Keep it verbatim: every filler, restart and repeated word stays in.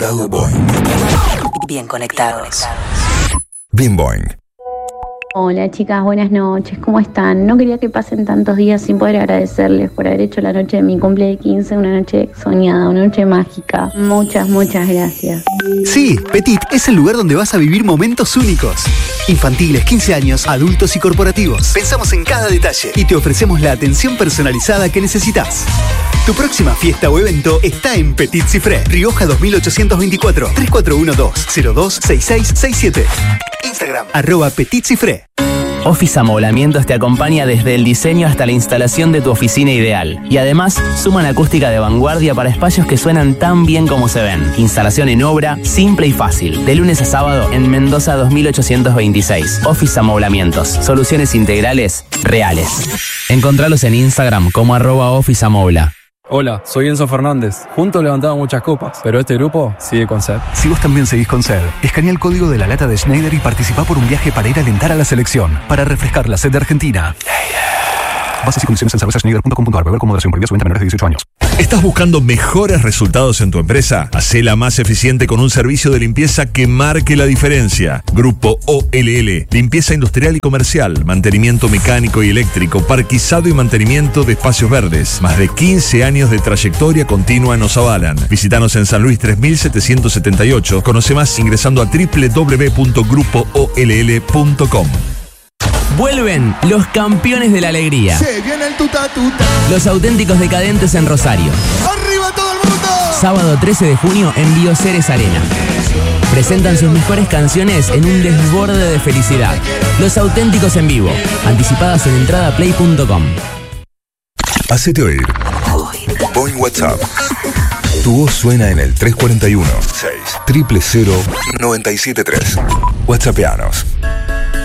Lado Boing. Bien conectados. Bien Boing. Hola chicas, buenas noches, ¿cómo están? No quería que pasen tantos días sin poder agradecerles por haber hecho la noche de mi cumple de quince una noche soñada, una noche mágica. Muchas, muchas gracias. Sí, Petit es el lugar donde vas a vivir momentos únicos. Infantiles, quince años, adultos y corporativos. Pensamos en cada detalle y te ofrecemos la atención personalizada que necesitas. Tu próxima fiesta o evento está en Petit Cifré, Rioja dos mil ochocientos veinticuatro, tres cuatro uno dos, cero dos seis seis seis siete. Instagram, arroba Petit Cifré. Office Amoblamientos te acompaña desde el diseño hasta la instalación de tu oficina ideal. Y además, suman acústica de vanguardia para espacios que suenan tan bien como se ven. Instalación en obra, simple y fácil. De lunes a sábado en Mendoza dos mil ochocientos veintiséis. Office Amoblamientos. Soluciones integrales reales. Encontralos en Instagram como arroba Office Amobla. Hola, soy Enzo Fernández. Juntos levantamos muchas copas, pero este grupo sigue con sed. Si vos también seguís con sed, escanea el código de la lata de Schneider y participá por un viaje para ir a alentar a la selección, para refrescar la sed de Argentina. Bases y condiciones en cerveza schneider punto com punto a r. Beber con moderación. Prohibido su venta a menores de dieciocho años. ¿Estás buscando mejores resultados en tu empresa? Hacela más eficiente con un servicio de limpieza que marque la diferencia. Grupo O L L. Limpieza industrial y comercial, mantenimiento mecánico y eléctrico, parquizado y mantenimiento de espacios verdes. Más de quince años de trayectoria continua nos avalan. Visítanos en San Luis tres mil setecientos setenta y ocho. Conoce más ingresando a doble u doble u doble u punto grupo o l l punto com. Vuelven los campeones de la alegría. Se viene el tuta tuta. Los auténticos decadentes en Rosario. ¡Arriba todo el mundo! Sábado trece de junio en Bioceres Arena. Presentan sus mejores canciones en un desborde de felicidad. Los auténticos en vivo. Anticipadas en entrada play punto com. Hacete oír. Boing WhatsApp. Tu voz suena en el tres cuatro uno, seis cero cero cero nueve siete tres. WhatsAppeanos.